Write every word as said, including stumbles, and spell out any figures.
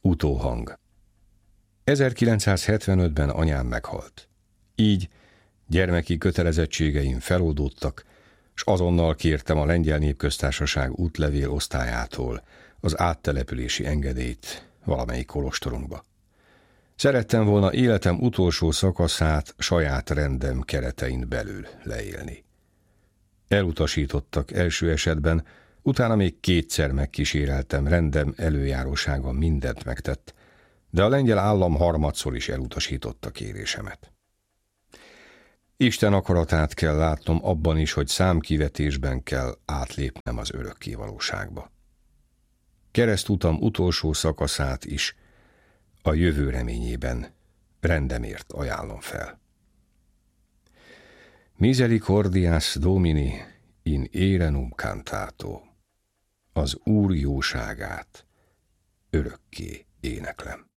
Utóhang. ezerkilencszázhetvenötben anyám meghalt. Így gyermeki kötelezettségeim feloldódtak, s azonnal kértem a Lengyel Népköztársaság útlevél osztályától az áttelepülési engedélyt valamelyik kolostorunkba. Szerettem volna életem utolsó szakaszát saját rendem keretein belül leélni. Elutasítottak első esetben, utána még kétszer megkíséreltem, rendem előjárósága mindent megtett, de a lengyel állam harmadszor is elutasította kérésemet. Isten akaratát kell látnom abban is, hogy számkivetésben kell átlépnem az örökkévalóságba. Keresztutam utolsó szakaszát is a jövő reményében rendemért ajánlom fel. Misericordias Domini in aerenum cantato. Az Úr jóságát örökké éneklem.